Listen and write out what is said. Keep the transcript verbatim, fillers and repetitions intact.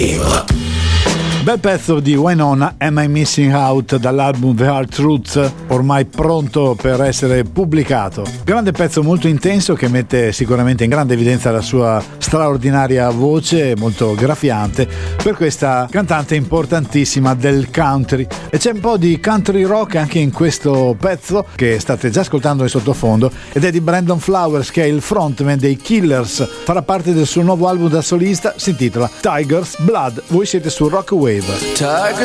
Bel pezzo di Wynonna, Am I Missing Out, dall'album The Hard Truth, ormai pronto per essere pubblicato. Grande pezzo molto intenso che mette sicuramente in grande evidenza la sua straordinaria voce, molto graffiante, per questa cantante importantissima del country. E c'è un po' di country rock anche in questo pezzo che state già ascoltando in sottofondo, ed è di Brandon Flowers, che è il frontman dei Killers. Farà parte del suo nuovo album da solista, si intitola Tiger's Blood. Voi siete su Rock Wave. Tiger